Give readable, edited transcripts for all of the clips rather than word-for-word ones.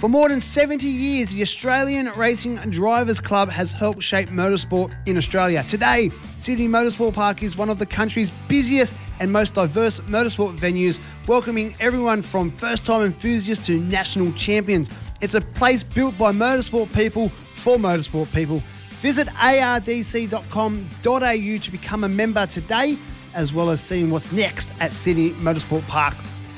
For more than 70 years, the Australian Racing Drivers Club has helped shape motorsport in Australia. Today, Sydney Motorsport Park is one of the country's busiest and most diverse motorsport venues, welcoming everyone from first-time enthusiasts to national champions. It's a place built by motorsport people for motorsport people. Visit ardc.com.au to become a member today, as well as seeing what's next at Sydney Motorsport Park.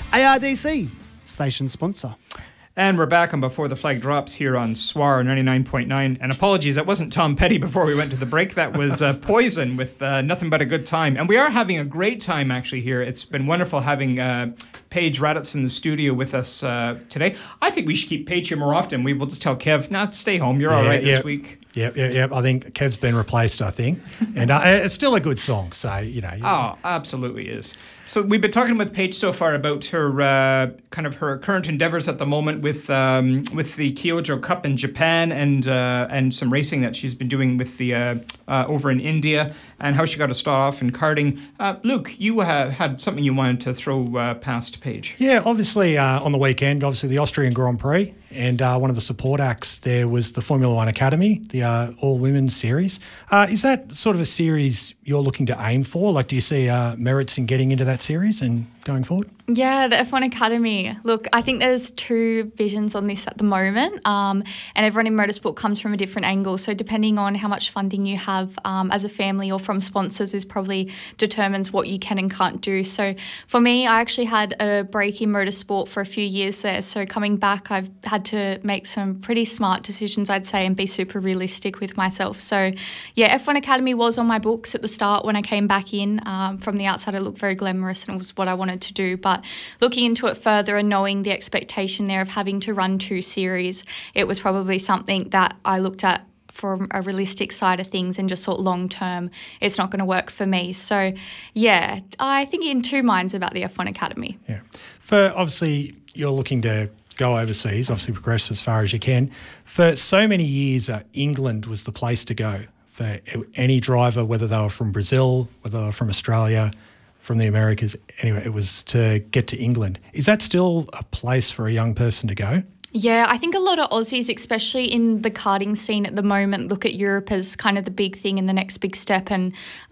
ARDC, station sponsor. And we're back on Before the Flag Drops here on SWAR 99.9. And apologies, that wasn't Tom Petty before we went to the break. That was Poison with Nothing But a Good Time. And we are having a great time actually here. It's been wonderful having Paige Raditz in the studio with us today. I think we should keep Paige here more often. We will just tell Kev, stay home. You're all right this week. Yep. I think Kev's been replaced, I think. And it's still a good song, so, you know. Oh, absolutely is. So we've been talking with Paige so far about her kind of her current endeavours at the moment with the Kyoto Cup in Japan and some racing that she's been doing with the over in India, and how she got to start off in karting. Luke, you had something you wanted to throw past Paige. Yeah, obviously on the weekend, the Austrian Grand Prix, and one of the support acts there was the Formula One Academy, the all-women's series. Is that sort of a series you're looking to aim for? Like, do you see merits in getting into that series and going forward? Yeah, the F1 Academy. Look, I think there's two visions on this at the moment, and everyone in motorsport comes from a different angle. So depending on how much funding you have as a family or from sponsors is probably determines what you can and can't do. So for me, I actually had a break in motorsport for a few years there. So coming back, I've had to make some pretty smart decisions, I'd say, and be super realistic with myself. So yeah, F1 Academy was on my books at the start when I came back in. From the outside, it looked very glamorous and it was what I wanted to do. But looking into it further and knowing the expectation there of having to run two series, it was probably something that I looked at from a realistic side of things and just thought long term it's not going to work for me. So yeah, I think in two minds about the F1 Academy. Yeah. For obviously you're looking to go overseas, obviously progress as far as you can. For so many years, England was the place to go for any driver, whether they were from Brazil, whether they were from Australia, from the Americas. Anyway, it was to get to England. Is that still a place for a young person to go? Yeah, I think a lot of Aussies, especially in the karting scene at the moment, look at Europe as kind of the big thing and the next big step, and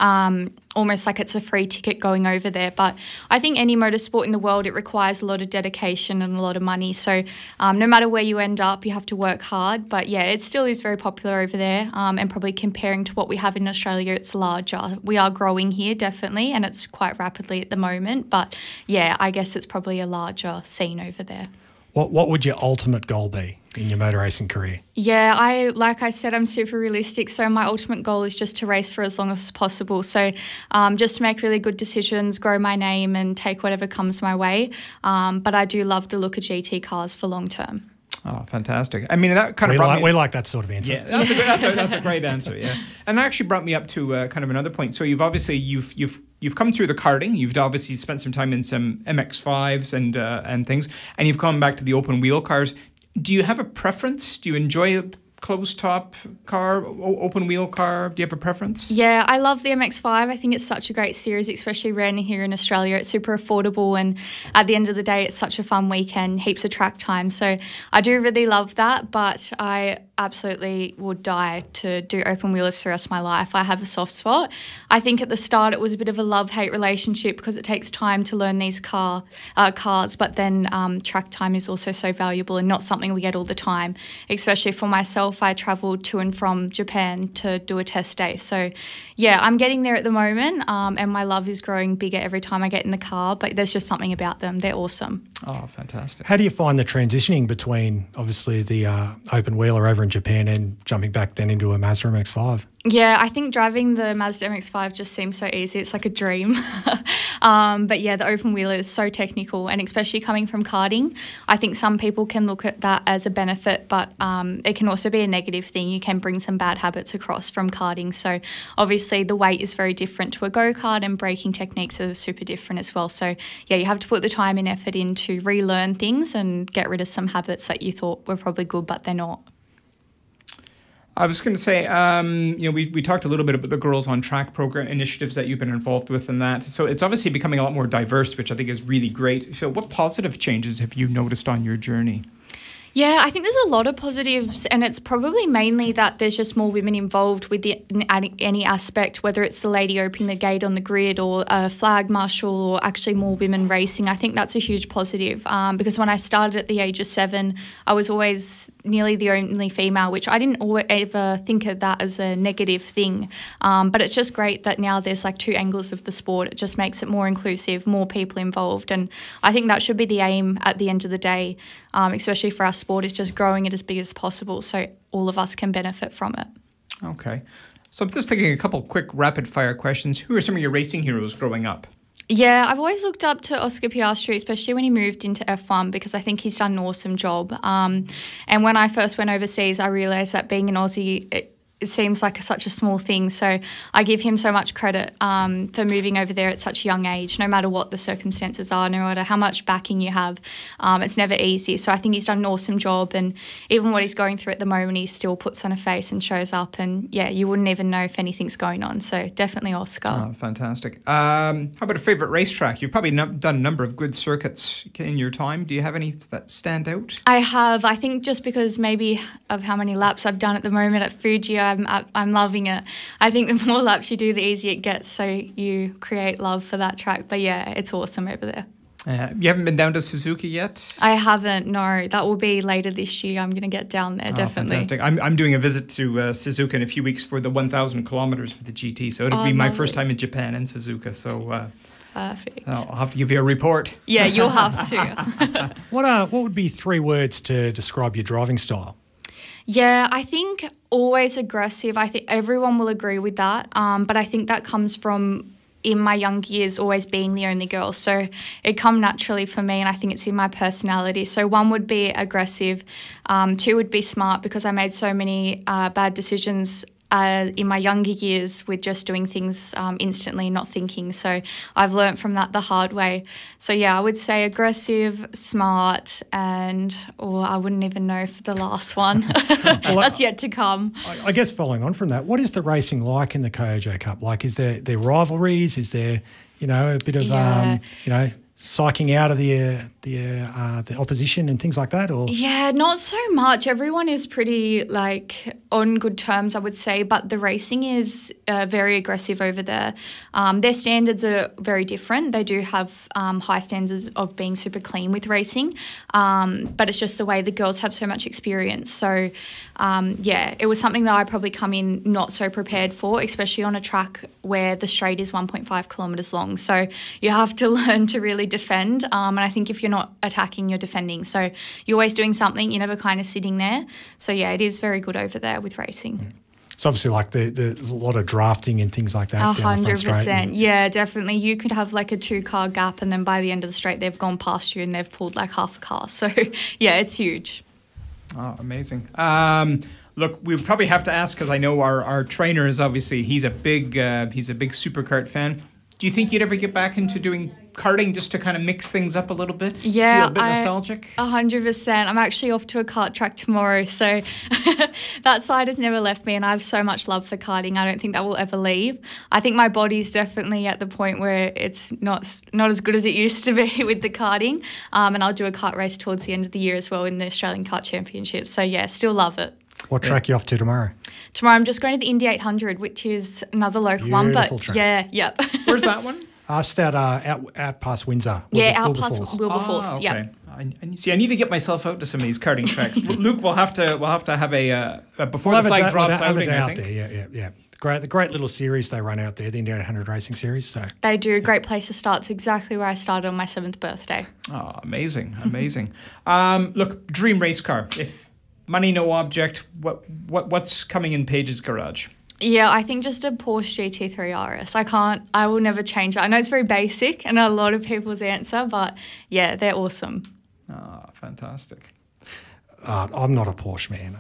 almost like it's a free ticket going over there. But I think any motorsport in the world, it requires a lot of dedication and a lot of money. So no matter where you end up, you have to work hard. But yeah, it still is very popular over there, and probably comparing to what we have in Australia, it's larger. We are growing here, definitely, and it's quite rapidly at the moment. But yeah, I guess it's probably a larger scene over there. What would your ultimate goal be in your motor racing career? Yeah, like I said, I'm super realistic. So my ultimate goal is just to race for as long as possible. So just to make really good decisions, grow my name and take whatever comes my way. But I do love the look of GT cars for long term. Oh, fantastic. I mean, that kind of we like that sort of answer. Yeah, that's a great answer, yeah. And that actually brought me up to kind of another point. So you've come through the karting. You've obviously spent some time in some MX-5s and things, and you've come back to the open wheel cars. Do you have a preference? Do you enjoy a closed top car, open wheel car? Do you have a preference? Yeah, I love the MX-5. I think it's such a great series, especially around here in Australia. It's super affordable, and at the end of the day, it's such a fun weekend, heaps of track time. So I do really love that, but I absolutely would die to do open wheelers for the rest of my life. I have a soft spot. I think at the start it was a bit of a love-hate relationship because it takes time to learn these cars, but then track time is also so valuable and not something we get all the time. Especially for myself, I travelled to and from Japan to do a test day. So yeah, I'm getting there at the moment, and my love is growing bigger every time I get in the car, but there's just something about them. They're awesome. Oh, fantastic. How do you find the transitioning between obviously the open wheeler over in Japan and jumping back then into a Mazda MX-5? Yeah, I think driving the Mazda MX-5 just seems so easy. It's like a dream. But yeah, the open wheeler is so technical, and especially coming from karting, I think some people can look at that as a benefit, but it can also be a negative thing. You can bring some bad habits across from karting. So obviously the weight is very different to a go-kart, and braking techniques are super different as well. So yeah, you have to put the time and effort in to relearn things and get rid of some habits that you thought were probably good, but they're not. I was going to say, we talked a little bit about the Girls on Track program initiatives that you've been involved with and that. So it's obviously becoming a lot more diverse, which I think is really great. So what positive changes have you noticed on your journey? Yeah, I think there's a lot of positives, and it's probably mainly that there's just more women involved with any aspect, whether it's the lady opening the gate on the grid or a flag marshal or actually more women racing. I think that's a huge positive because when I started at the age of 7, I was always nearly the only female, which I didn't ever think of that as a negative thing. But it's just great that now there's like 2 angles of the sport. It just makes it more inclusive, more people involved, and I think that should be the aim at the end of the day. Especially for our sport, is just growing it as big as possible so all of us can benefit from it. Okay. So I'm just taking a couple quick rapid fire questions. Who are some of your racing heroes growing up? Yeah, I've always looked up to Oscar Piastri, especially when he moved into F1, because I think he's done an awesome job. And when I first went overseas, I realised that being an Aussie, it seems like such a small thing. So I give him so much credit for moving over there at such a young age, no matter what the circumstances are, no matter how much backing you have. It's never easy. So I think he's done an awesome job. And even what he's going through at the moment, he still puts on a face and shows up. And yeah, you wouldn't even know if anything's going on. So definitely Oscar. Oh, fantastic. How about a favourite racetrack? You've probably done a number of good circuits in your time. Do you have any that stand out? I have. I think just because maybe of how many laps I've done at the moment at Fuji, I'm loving it. I think the more laps you do, the easier it gets, so you create love for that track. But yeah, it's awesome over there. You haven't been down to Suzuka yet? I haven't, no. That will be later this year. I'm going to get down there, definitely. Fantastic. I'm doing a visit to Suzuka in a few weeks for the 1,000 kilometres for the GT, so it'll be my first time in Japan in Suzuka, so... Perfect. I'll have to give you a report. Yeah, you'll have to. What would be 3 words to describe your driving style? Yeah, I think always aggressive. I think everyone will agree with that. But I think that comes from, in my young years, always being the only girl. So it come naturally for me, and I think it's in my personality. So 1 would be aggressive. 2 would be smart, because I made so many bad decisions in my younger years with just doing things instantly, not thinking. So I've learnt from that the hard way. So yeah, I would say aggressive, smart, and I wouldn't even know for the last one. That's yet to come. I guess following on from that, what is the racing like in the Kyoto Cup? Like, is there rivalries? Is there, a bit of, psyching out of the opposition and things like that? Or yeah, not so much. Everyone is pretty on good terms, I would say, but the racing is very aggressive over there. Their standards are very different. They do have high standards of being super clean with racing, but it's just the way the girls have so much experience. So it was something that I probably come in not so prepared for, especially on a track where the straight is 1.5 kilometres long. So you have to learn to really defend, and I think if you're not attacking, you're defending. So you're always doing something, you're never kind of sitting there. So yeah, it is very good over there with racing. So obviously there's a lot of drafting and things like that. 100%. Yeah, definitely. You could have a 2-car gap, and then by the end of the straight, they've gone past you and they've pulled half a car. So yeah, it's huge. Oh, amazing. Look, we probably have to ask, because I know our trainer is obviously, he's a big superkart fan. Do you think you'd ever get back into doing karting just to kind of mix things up a little bit? Yeah. Feel a bit nostalgic? 100%. I'm actually off to a kart track tomorrow, so that side has never left me, and I have so much love for karting. I don't think that will ever leave. I think my body's definitely at the point where it's not as good as it used to be with the karting, and I'll do a kart race towards the end of the year as well in the Australian Kart Championships. So yeah, still love it. What track are you off to tomorrow? Tomorrow I'm just going to the Indy 800, which is another local one. But track. Yeah, yep. Where's that one? Just out past Windsor. Out past Wilberforce. Okay. Yep. I need to get myself out to some of these karting tracks. Luke, we'll have to have a before the flag drops outing, I think. There. Yeah. The great little series they run out there, the Indy 800 racing series. So they do. Great place to start. It's exactly where I started on my 7th birthday. Oh, amazing. Look, dream race car. If money no object, what's coming in Paige's garage? Yeah, I think just a Porsche GT3 RS. I will never change it. I know it's very basic and a lot of people's answer, but yeah, they're awesome. Oh, fantastic. I'm not a Porsche man,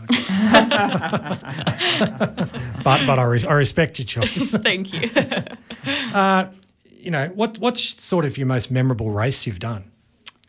but I respect your choice. Thank you. What's sort of your most memorable race you've done?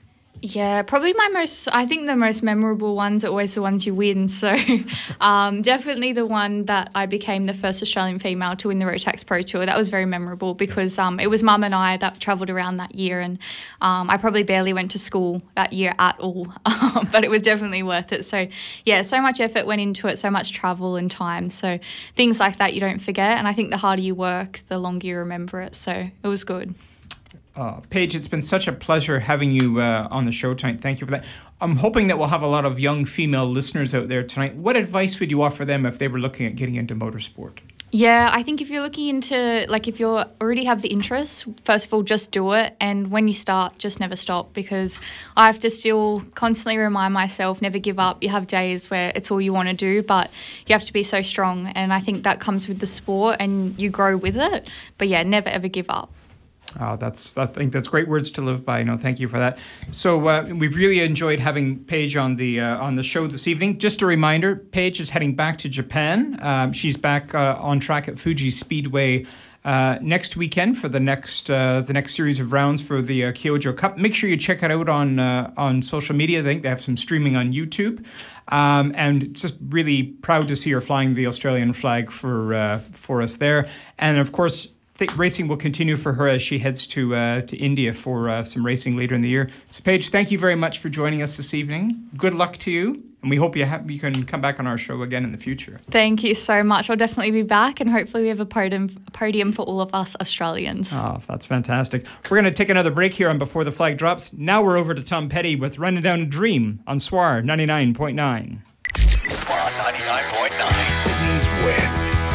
Yeah, probably I think the most memorable ones are always the ones you win. So definitely the one that I became the first Australian female to win the Rotax Pro Tour. That was very memorable because it was Mum and I that travelled around that year, and I probably barely went to school that year at all, but it was definitely worth it. So yeah, so much effort went into it, so much travel and time. So things like that you don't forget, and I think the harder you work, the longer you remember it. So it was good. Paige, it's been such a pleasure having you on the show tonight. Thank you for that. I'm hoping that we'll have a lot of young female listeners out there tonight. What advice would you offer them if they were looking at getting into motorsport? Yeah, I think if you're looking into, if you already have the interest, first of all, just do it. And when you start, just never stop, because I have to still constantly remind myself, never give up. You have days where it's all you want to do, but you have to be so strong. And I think that comes with the sport and you grow with it. But yeah, never ever give up. I think that's great words to live by. No, thank you for that. So we've really enjoyed having Paige on the show this evening. Just a reminder, Paige is heading back to Japan. She's back on track at Fuji Speedway next weekend for the next series of rounds for the Kyojo Cup. Make sure you check it out on social media. I think they have some streaming on YouTube. And just really proud to see her flying the Australian flag for us there. And of course, racing will continue for her as she heads to India for some racing later in the year. So Paige, thank you very much for joining us this evening. Good luck to you, and we hope you can come back on our show again in the future. Thank you so much. I'll definitely be back, and hopefully we have a podium for all of us Australians. Oh, that's fantastic. We're going to take another break here on Before the Flag Drops. Now we're over to Tom Petty with Running Down a Dream on SWAR 99.9. SWAR 99.9, Sydney's West.